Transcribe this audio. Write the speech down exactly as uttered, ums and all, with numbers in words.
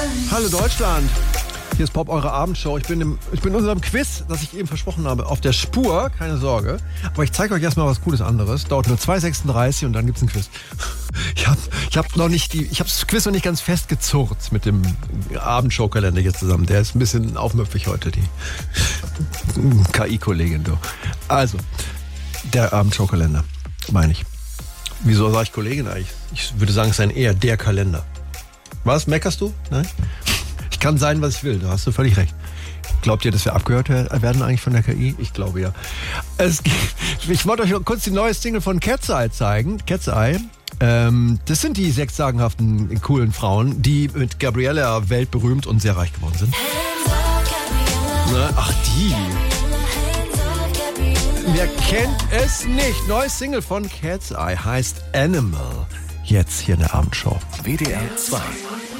Hallo Deutschland, hier ist Pop, eure Abendshow. Ich bin, im, ich bin in unserem Quiz, das ich eben versprochen habe, auf der Spur, keine Sorge. Aber ich zeige euch erstmal was Cooles anderes. Dauert nur zwei sechsunddreißig und dann gibt's ein Quiz. Ich habe ich hab noch nicht die, ich habe das Quiz noch nicht ganz festgezurrt mit dem Abendshow-Kalender hier zusammen. Der ist ein bisschen aufmüpfig heute, die K I-Kollegin, du. Also, der Abendshow-Kalender, meine ich. Wieso sage ich Kollegin eigentlich? Ich würde sagen, es ist ein eher der Kalender. Was? Meckerst du? Nein? Ich kann sein, was ich will. Da hast du völlig recht. Glaubt ihr, dass wir abgehört werden eigentlich von der K I? Ich glaube ja. Es, ich wollte euch noch kurz die neue Single von Cat's Eye zeigen. Cat's Eye. Ähm, das sind die sechs sagenhaften, coolen Frauen, die mit Gabriella weltberühmt und sehr reich geworden sind. Na, ach, die. Wer kennt es nicht? Neues Single von Cat's Eye heißt Animal. Jetzt hier in der Abendshow. W D R zwei.